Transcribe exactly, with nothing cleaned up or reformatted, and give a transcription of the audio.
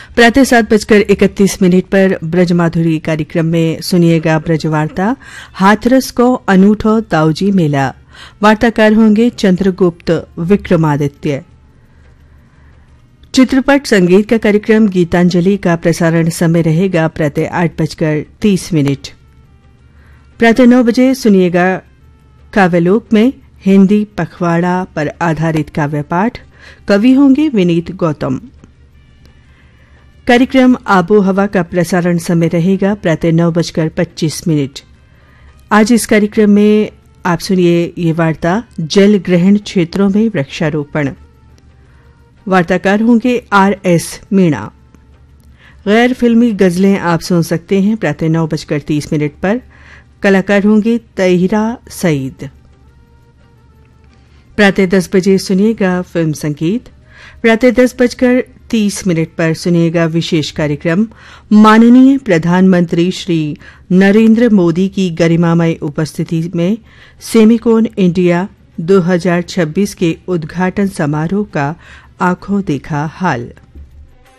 प्रातः सात बजकर इकतीस मिनट पर ब्रजमाधुरी कार्यक्रम में सुनिएगा ब्रजवार्ता हाथरस को अनूठो ताऊजी मेला। वार्ताकार होंगे चंद्रगुप्त विक्रमादित्य। चित्रपट संगीत का कार्यक्रम गीतांजलि का प्रसारण समय रहेगा प्रातः आठ बजकर तीस मिनट। प्रातः नौ बजे सुनिएगा काव्यलोक में हिंदी पखवाड़ा पर आधारित काव्य पाठ। कवि होंगे विनीत गौतम। कार्यक्रम आबो हवा का प्रसारण समय रहेगा प्रातः नौ बजकर पच्चीस मिनट। आज इस कार्यक्रम में आप सुनिए ये वार्ता जल ग्रहण क्षेत्रों में वृक्षारोपण। वार्ताकार होंगे आर एस मीणा। गैर फिल्मी गजलें आप सुन सकते हैं प्रातः नौ बजकर तीस मिनट पर। कलाकार होंगे तहिरा सईद। प्रातः दस बजे सुनिएगा फिल्म संगीत। प्रातः दस बजकर तीस मिनट पर सुनिएगा विशेष कार्यक्रम माननीय प्रधानमंत्री श्री नरेंद्र मोदी की गरिमामय उपस्थिति में सेमिकोन इंडिया दो हज़ार छब्बीस के उद्घाटन समारोह का आंखों देखा हाल।